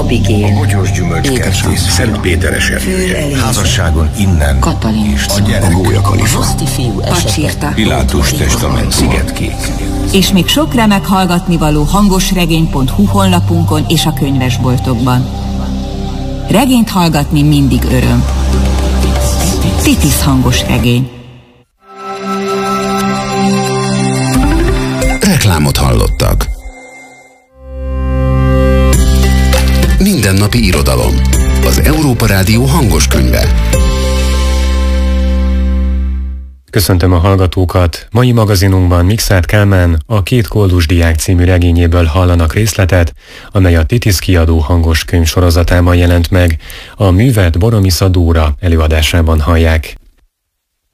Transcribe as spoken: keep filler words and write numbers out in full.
Abigél, a bogyós gyümölcskertész Szentpéteres erdője. Házasságon innen Katalin, és a gyerek, a Gólya Kalifa, Pacsirta, Pilátus testament, Szigetkék. És még sok remek hallgatnivaló hangosregény pont hu honlapunkon és a könyvesboltokban. Regényt hallgatni mindig öröm. Titisz hangos regény. Reklámot hallottak. Mindennapi irodalom. Az Európa Rádió hangos könyve. Köszöntöm a hallgatókat! Mai magazinunkban Mikszáth Kálmán a Két koldus diák című regényéből hallanak részletet, amely a Titisz kiadó hangos könyv sorozatában jelent meg. A művet Boromisa Dóra előadásában hallják.